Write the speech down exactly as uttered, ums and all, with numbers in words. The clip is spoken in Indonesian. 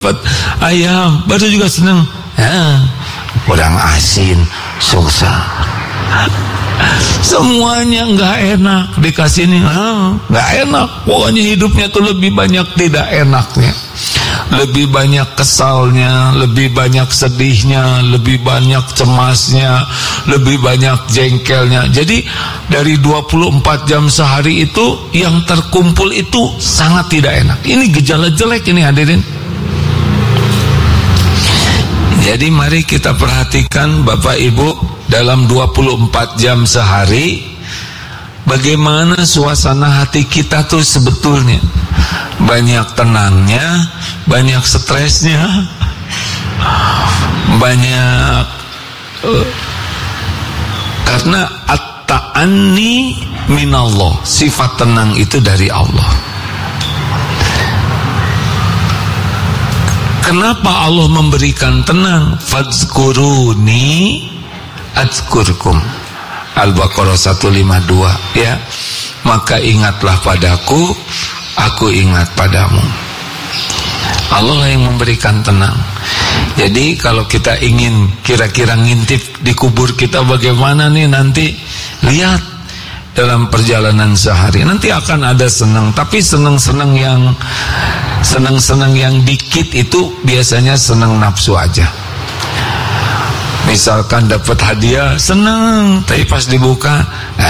dapat ayam baru juga seneng, ya kurang asin susah, semuanya nggak enak dikasih ini, nggak ah, enak. Pokoknya hidupnya tuh lebih banyak tidak enaknya, lebih banyak kesalnya, lebih banyak sedihnya, lebih banyak cemasnya, lebih banyak jengkelnya. Jadi dari dua puluh empat jam sehari itu yang terkumpul itu sangat tidak enak. Ini gejala jelek ini hadirin. Jadi mari kita perhatikan Bapak Ibu, dalam dua puluh empat jam sehari bagaimana suasana hati kita tuh sebetulnya. Banyak tenangnya, banyak stresnya, banyak uh, karena at-ta'anni minallah, sifat tenang itu dari Allah. Kenapa Allah memberikan tenang? Fadzkuruni adzkurkum, Al-Baqarah seratus lima puluh dua, ya. Maka ingatlah padaku, aku ingat padamu. Allah lah yang memberikan tenang. Jadi kalau kita ingin kira-kira ngintip di kubur kita bagaimana nih nanti, lihat dalam perjalanan sehari. Nanti akan ada senang, tapi senang-senang yang senang-senang yang dikit itu biasanya senang nafsu aja. Misalkan dapat hadiah senang, tapi pas dibuka,